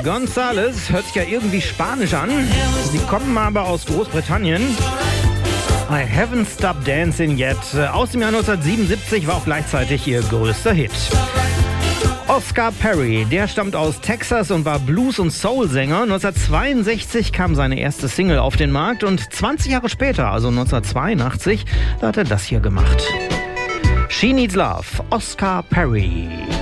Gonzalez hört sich ja irgendwie spanisch an. Sie kommen aber aus Großbritannien. I haven't stopped dancing yet. Aus dem Jahr 1977 war auch gleichzeitig ihr größter Hit. Oscar Perry, der stammt aus Texas und war Blues- und Soul-Sänger. 1962 kam seine erste Single auf den Markt und 20 Jahre später, also 1982, da hat er das hier gemacht. She Needs Love, Oscar Perry.